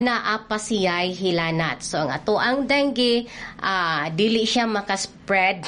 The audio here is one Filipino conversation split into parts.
naapa siya'y hilanat. So ang ato ang dengue, dili siya makaspread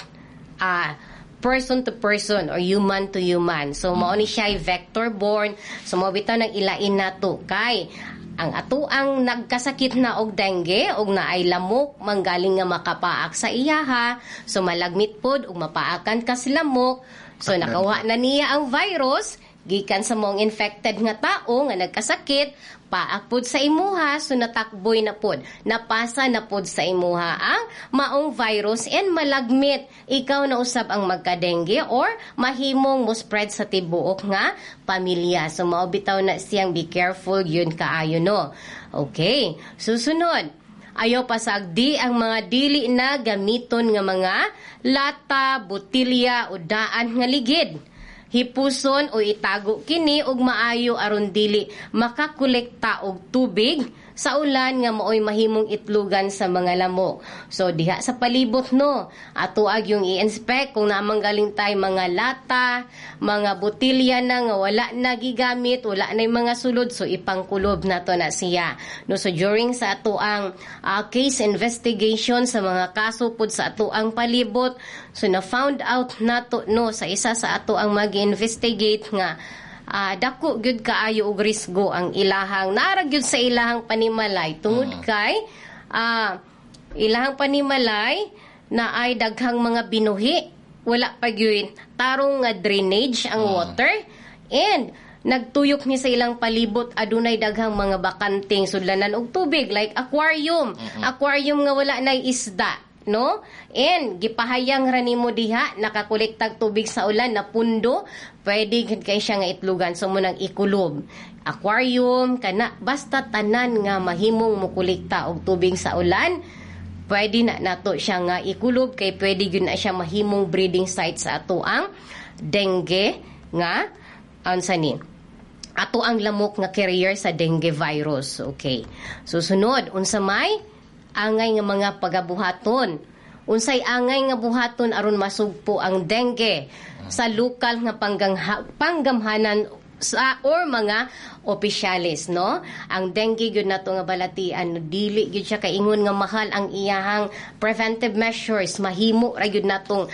person to person or human to human. So mao ni siya vector borne. So mao bitaw nang ilain nato kay ang ato ang nagkasakit na og dengue og naay lamok manggaling nga makapaak sa iyaha. So malagmit pod og mapaakan ka sa lamok. So nakawa na niya ang virus gikan sa mong infected nga tao nga nagkasakit, paak pod sa imuha, so natakboy na pod, napasa na pod sa imuha ang maong virus and malagmit. Ikaw na usab ang magka-dengue or mahimong mo spread sa tibuok nga pamilya. So mao bitaw na siyang be careful yun kaayo no. Okay, susunod. Ayaw pasagdi ang mga dili na gamiton nga mga lata, botilya o daan nga ligid. Hipuson o itago kini og maayo aron dili makakolekta og tubig sa ulan nga maoy mahimong itlugan sa mga lamok. So diha sa palibot no, atuag yung i-inspect kung namanggaling tay mga lata, mga botilya na nga wala na gigamit, wala na yung mga sulod, so ipangkulob na to na siya. No, so during sa atuang case investigation sa mga kaso pod sa atuang palibot, so na found out nato no sa isa sa atuang mag-investigate nga dako gyud kaayo og risgo ang ilahang nara gyud sa ilahang panimalay tungod kay ilahang panimalay na ay daghang mga binuhi, wala pa gyud tarong nga drainage ang water, and nagtuyok ni sa ilang palibot adunay daghang mga bakanting sudlanan og tubig like aquarium nga wala nay isda no, and gipahayang ranimo diha nakakolektag tubig sa ulan na pundo, pwede gid kay siya nga itlugan, so munang ikulob aquarium kana basta tanan nga mahimong mokolekta og tubig sa ulan, pwede na nato siya nga ikulob kay pwede gyud na siya mahimong breeding site sa ato ang dengue nga unsa ni ato ang lamok nga carrier sa dengue virus. Okay, susunod unsa may angay nga mga pagabuhaton. Unsay angay nga buhaton aron masugpo ang dengue sa lokal nga panggamhanan sa or mga opisyalis no. Ang dengue gyud nato nga balatian, dili gyud siya kaingon nga mahal ang iyahang preventive measures, mahimo ra gyud natong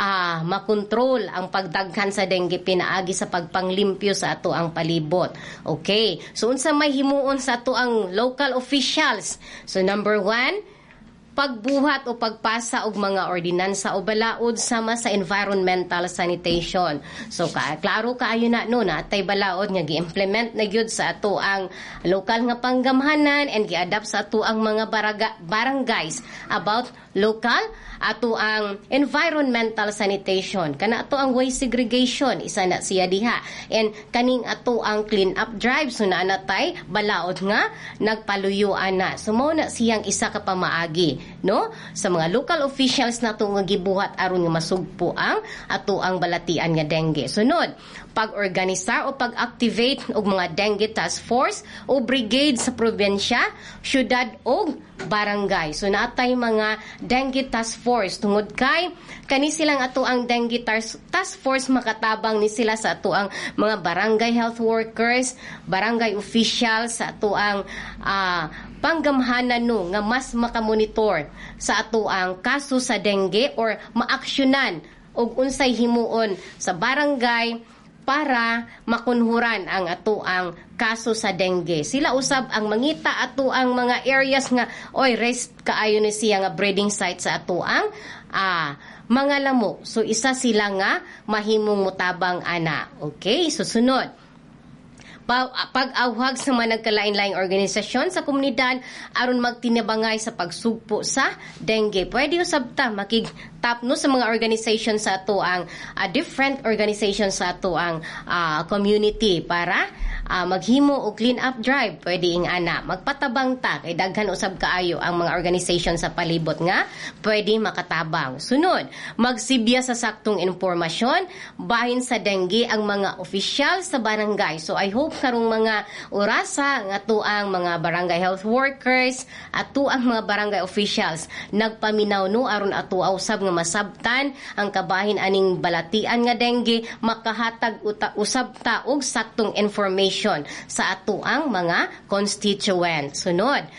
makontrol ang pagdaghan sa dengue pinaagi sa pagpanglimpyo sa ato ang palibot. Okay, so unsa may himuon sa ato ang local officials? So number 1, pagbuhat o pagpasa og mga ordinansa o balaod sama sa environmental sanitation. So klaro kaayo na no na tay balaod nga gi-implement na gyud sa ato ang lokal nga panggamhanan and gi-adapt sa ato ang mga barangays about local ato ang environmental sanitation. Kana ato ang waste segregation, isa na siya diha, and kaning ato ang clean up drive, so na tay balaod nga nagpaluyuan na. So mao na siyang isa ka pamaagi no sa mga local officials nato nga gibuhat aron nga masugpo ang ato ang balatian nga dengue. Sunod, pag-organisar o pag-activate og mga dengue task force o brigade sa probinsya, syudad o barangay. So natay mga dengue task force tungod kay kani silang ato ang dengue task force makatabang ni sila sa ato ang mga barangay health workers, barangay officials sa ato ang panggamhanan no nga mas makamonitor sa ato ang kaso sa dengue or maaksyonan og unsay himuon sa barangay para makunhuran ang ato ang kaso sa dengue. Sila usab ang mangita ato ang mga areas nga oy rest kaayo ni siya nga breeding site sa ato ang mga lamok. So isa sila nga mahimong mutabang ana. Okay, susunod. Pag-awhag sa mga nagkalain-laing organisasyon sa komunidad aron magtinabangay sa pagsugpo sa dengue. Pwede usab ta makig-tap no sa mga organization sa ato ang different organizations sa ato ang community para maghimo og clean up drive. Pwede ing ana magpatabang ta kay daghan usab kaayo ang mga organization sa palibot nga pwede makatabang. Sunod, magsibya sa saktong impormasyon bahin sa dengue ang mga opisyal sa barangay. So I hope karong mga orasa nga ato ang mga barangay health workers ato ang mga barangay officials nagpaminaw no aron ato usab nga masabtan ang kabahin aning balatian nga dengue, makahatag usab ta og saktong information transmission sa atoang mga constituents. Sunod,